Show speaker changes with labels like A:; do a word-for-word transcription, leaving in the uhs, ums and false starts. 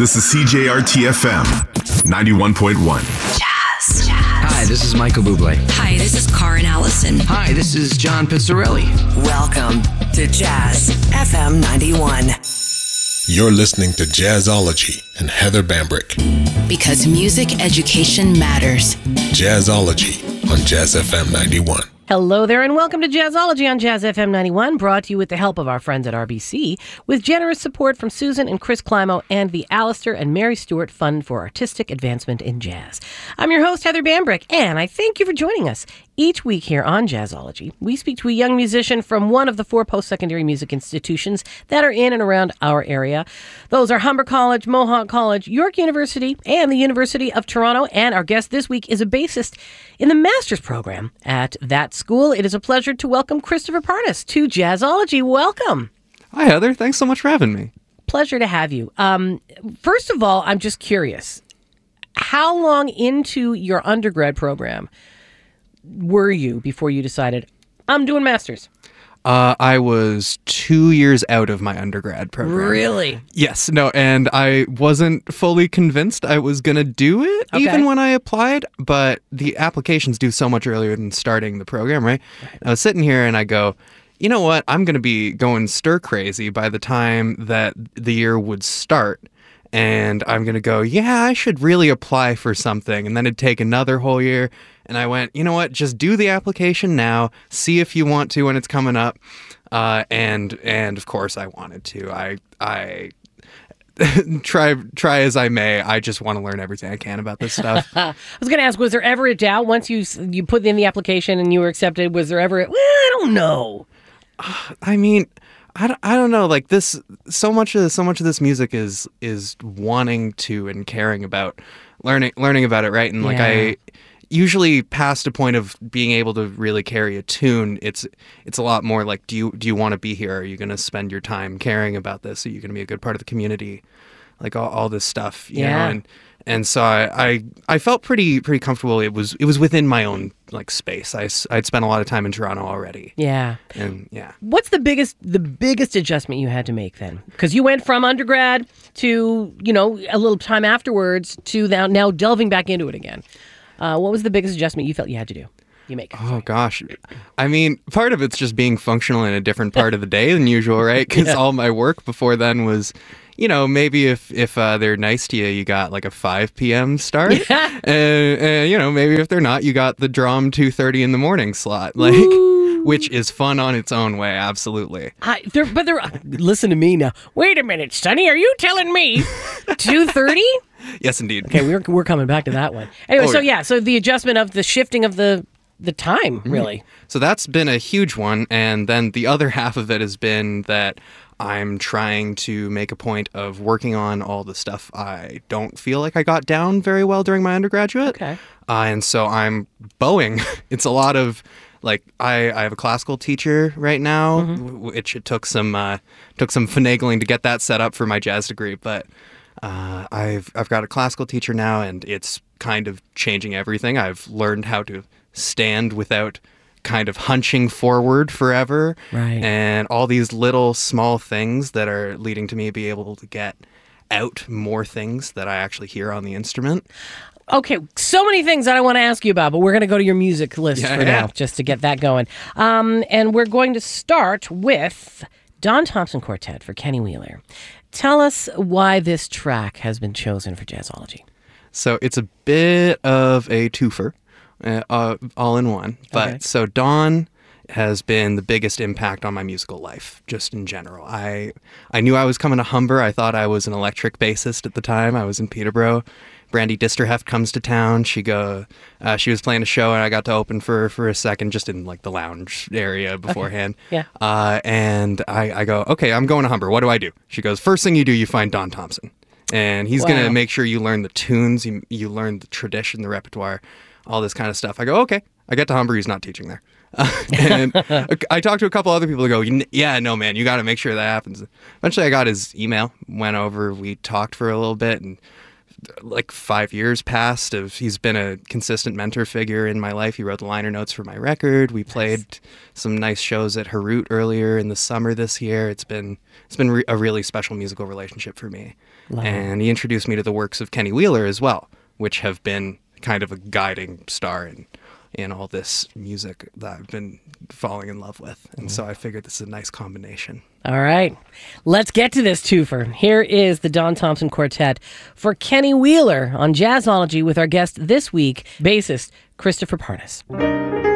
A: This is C J R T F M ninety-one point one.
B: Jazz. Jazz.
C: Hi, this is Michael Bublé.
B: Hi, this is Karin Allison.
C: Hi, this is John Pizzarelli.
B: Welcome to Jazz F M ninety-one.
D: You're listening to Jazzology and Heather Bambrick.
B: Because music education matters.
D: Jazzology on Jazz F M ninety-one.
E: Hello there and welcome to Jazzology on Jazz F M ninety-one, brought to you with the help of our friends at R B C, with generous support from Susan and Chris Climo and the Alistair and Mary Stewart Fund for Artistic Advancement in Jazz. I'm your host, Heather Bambrick, and I thank you for joining us. Each week here on Jazzology, we speak to a young musician from one of the four post-secondary music institutions that are in and around our area. Those are Humber College, Mohawk College, York University, and the University of Toronto. And our guest this week is a bassist in the master's program at that school. It is a pleasure to welcome Christopher Parnas to Jazzology. Welcome.
F: Hi, Heather. Thanks so much for having me.
E: Pleasure to have you. Um, first of all, I'm just curious. How long into your undergrad program were you before you decided, I'm doing masters?
F: Uh, I was two years out of my undergrad program.
E: Really?
F: Yes. No, and I wasn't fully convinced I was going to do it
E: Okay.
F: even when I applied, but the applications due so much earlier than starting the program, right? right. I was sitting here and I go, you know what? I'm going to be going stir crazy by the time that the year would start. And I'm going to go, yeah, I should really apply for something. And then it'd take another whole year. And I went, you know what, just do the application now, see if you want to when it's coming up. Uh, and and of course I wanted to. I I try try as I may, I just want to learn everything I can about this stuff.
E: I was going to ask, was there ever a doubt once you you put in the application and you were accepted? Was there ever, a, well, I don't know.
F: I mean, I don't, I don't know. Like this, so much of so much of this music is is wanting to and caring about learning learning about it, right? And like
E: Yeah.
F: I. Usually past a point of being able to really carry a tune, it's it's a lot more like, do you do you want to be here? Are you going to spend your time caring about this? Are you going to be a good part of the community? Like all, all this stuff, you
E: Yeah.
F: know? And and so I, I I felt pretty pretty comfortable. It was it was within my own like space. I s- I'd spent a lot of time in Toronto already.
E: Yeah.
F: And yeah.
E: What's the biggest the biggest adjustment you had to make then? Because you went from undergrad to, you know, a little time afterwards to now, now delving back into it again. Uh, what was the biggest adjustment you felt you had to do? You make.
F: Oh, gosh. I mean, part of it's just being functional in a different part of the day than usual, right? Because
E: Yeah.
F: all my work before then was, you know, maybe if, if uh, they're nice to you, you got like a five p.m. start.
E: Yeah.
F: And, and, you know, maybe if they're not, you got the drum two thirty in the morning slot, like,
E: Ooh.
F: which is fun on its own way, absolutely.
E: I, they're, but they're, listen to me now. Wait a minute, Sonny. Are you telling me two thirty?
F: Yes, indeed.
E: Okay, we're we're coming back to that one. Anyway,
F: Oh,
E: so
F: yeah.
E: yeah, so the adjustment of the shifting of the the time, really.
F: So that's been a huge one. And then the other half of it has been that I'm trying to make a point of working on all the stuff I don't feel like I got down very well during my undergraduate.
E: Okay.
F: Uh, and so I'm bowing. It's a lot of like I, I have a classical teacher right now,
E: Mm-hmm.
F: which it took some uh, took some finagling to get that set up for my jazz degree. But uh, I've I've got a classical teacher now, and it's kind of changing everything. I've learned how to stand without kind of hunching forward forever.
E: Right.
F: And all these little small things that are leading to me be able to get out more things that I actually hear on the instrument.
E: Okay, so many things that I want to ask you about, but we're going to go to your music list
F: Yeah,
E: for
F: yeah.
E: now, just to get that going. Um, and we're going to start with Don Thompson Quartet for Kenny Wheeler. Tell us why this track has been chosen for Jazzology.
F: So it's a bit of a twofer, uh, uh, all in one. But
E: Okay.
F: so Dawn has been the biggest impact on my musical life, just in general. I I knew I was coming to Humber. I thought I was an electric bassist at the time. I was in Peterborough. Brandy Disterheft comes to town. She go. Uh, she was playing a show, and I got to open for for a second, just in like the lounge area beforehand.
E: Yeah.
F: Uh, and I, I go, okay, I'm going to Humber. What do I do? She goes, first thing you do, you find Don Thompson, and he's
E: Wow.
F: gonna make sure you learn the tunes, you you learn the tradition, the repertoire, all this kind of stuff. I go, okay. I get to Humber. He's not teaching there. Uh, and I talked to a couple other people who go, yeah, no, man, you got to make sure that happens. Eventually, I got his email, went over, we talked for a little bit, and like five years passed of he's been a consistent mentor figure in my life. He wrote the liner notes for my record. We played nice. some nice shows at Harut earlier in the summer this year. It's been it's been re- a really special musical relationship for me. Love and it. He introduced me to the works of Kenny Wheeler as well, which have been kind of a guiding star in in all this music that I've been falling in love with. And mm. so I figured this is a nice combination.
E: All right. Let's get to this twofer. Here is the Don Thompson Quartet for Kenny Wheeler on Jazzology with our guest this week, bassist Christopher Parnas.